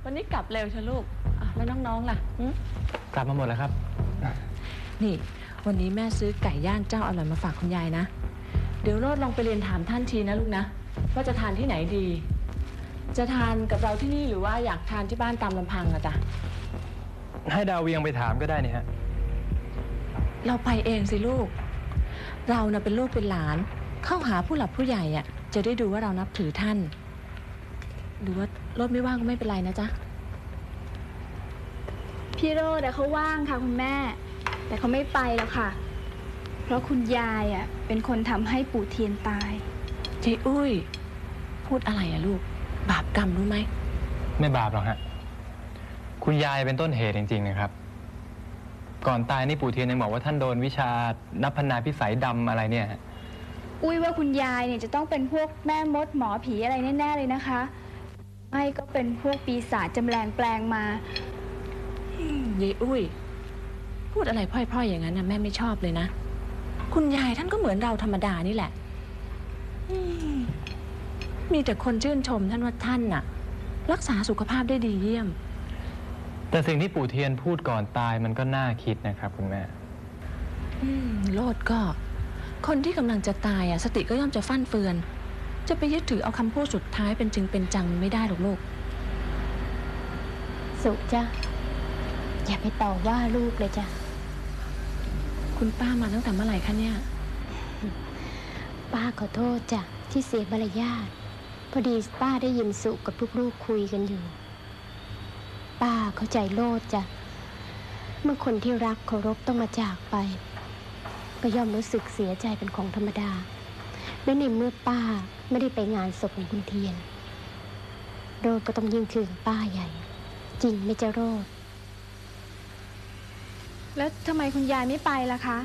วันนี้กลับเร็วเชียวลูกแล้วน้องๆล่ะกลับมาหมดแล้วครับนี่วันนี้แม่ซื้อไก่ย่างเจ้าอร่อยมาฝากคุณยายนะเดี๋ยวโรดลองไปเรียนถามท่านทีนะลูกนะว่าจะทานที่ไหนดีจะทานกับเราที่นี่หรือว่าอยากทานที่บ้านตามลำพังอะจ๊ะให้ดาวเวียงไปถามก็ได้นี่ฮะเราไปเองสิลูกเราน่ะเป็นลูกเป็นหลานเข้าหาผู้หลักผู้ใหญ่อะจะได้ดูว่าเรานับถือท่านหรือว่าโรดไม่ว่างก็ไม่เป็นไรนะจ๊ะพี่โรดเขาว่างค่ะคุณแม่แต่เขาไม่ไปแล้วค่ะเพราะคุณยายเป็นคนทำให้ปู่เทียนตายเจ้อุ้ยพูดอะไรอะลูกบาปกรรมรู้ไหมไม่บาปหรอกฮะคุณยายเป็นต้นเหตุจริงๆนะครับก่อนตายนี่ปู่เทียนยังบอกว่าท่านโดนวิชานับพนาพิสัยดำอะไรเนี่ยอุ้ยว่าคุณยายเนี่ยจะต้องเป็นพวกแม่มดหมอผีอะไรแน่ๆเลยนะคะไม่ก็เป็นพวกปีศาจจำแรงแปลงมาเย้อุ้ยพูดอะไรพร่อยๆอย่างนั้นนะแม่ไม่ชอบเลยนะคุณยายท่านก็เหมือนเราธรรมดานี่แหละมีแต่คนชื่นชมท่านว่าท่านน่ะรักษาสุขภาพได้ดีเยี่ยมแต่สิ่งที่ปู่เทียนพูดก่อนตายมันก็น่าคิดนะครับคุณแม่โลดก็คนที่กำลังจะตายสติก็ย่อมจะฟั่นเฟือนจะไปยึดถือเอาคำพูดสุดท้ายเป็นจริงเป็นจังไม่ได้หรอกลูกสุจ้ะอย่าไปต่อว่าลูกเลยจ้ะคุณป้ามาตั้งแต่เมื่อไหร่คะเนี่ยป้าขอโทษจ้ะที่เสียมารยาทพอดีป้าได้ยินสุกับลูกๆคุยกันอยู่ป้าเข้าใจโลดจ้ะเมื่อคนที่รักเคารพต้องมาจากไปก็ย่อมรู้สึกเสียใจเป็นของธรรมดาและในเมื่อป้าไม่ได้ไปงานศพของคุณเทียนโรดก็ต้องยิ่งคืนป้าใหญ่จริงไม่จะโรดแล้วทำไมคุณยายไม่ไปล่ะคะ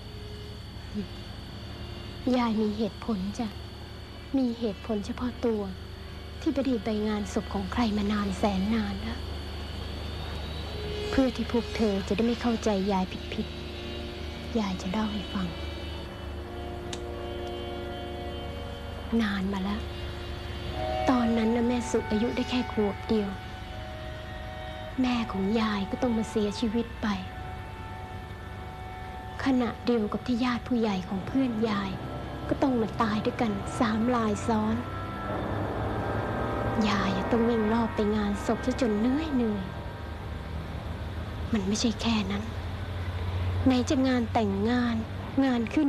ยายมีเหตุผลจ้ะมีเหตุผลเฉพาะตัวที่ไม่ได้ไปงานศพของใครมานานแสนนานแล้วเพื่อที่พวกเธอจะได้ไม่เข้าใจยายผิดๆยายจะเล่าให้ฟังนานมาแล้วตอนนั้นนะแม่สุอายุได้แค่ขวบเดียวแม่ของยายก็ต้องมาเสียชีวิตไปขณะเดียวกับที่ญาติผู้ใหญ่ของเพื่อนยายก็ต้องมาตายด้วยกัน3 รายซ้อนยายต้องวิ่งรอบไปงานศพซะจนเหนื่อยมันไม่ใช่แค่นั้นไหนจะงานแต่งงานขึ้น